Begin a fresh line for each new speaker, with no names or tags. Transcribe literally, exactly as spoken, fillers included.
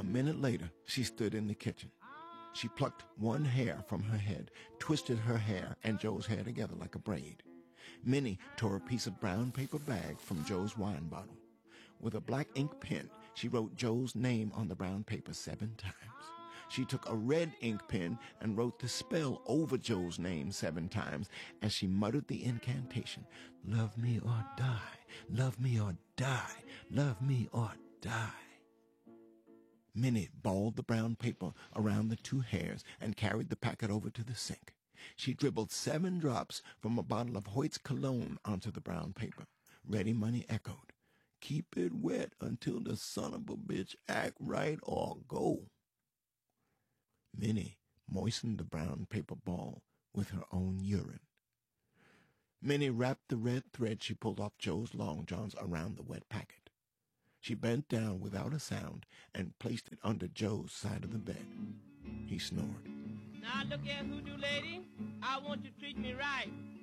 A minute later, she stood in the kitchen. She plucked one hair from her head, twisted her hair and Joe's hair together like a braid. Minnie tore a piece of brown paper bag from Joe's wine bottle. With a black ink pen, she wrote Joe's name on the brown paper seven times. She took a red ink pen and wrote the spell over Joe's name seven times as she muttered the incantation, "Love me or die, love me or die, love me or die." Minnie balled the brown paper around the two hairs and carried the packet over to the sink. She dribbled seven drops from a bottle of Hoyt's cologne onto the brown paper. Ready Money echoed, "Keep it wet until the son of a bitch act right or go." Minnie moistened the brown paper ball with her own urine. Minnie wrapped the red thread she pulled off Joe's long johns around the wet packet. She bent down without a sound and placed it under Joe's side of the bed. He snored.
"Now look here, hoodoo lady, I want you to treat me right.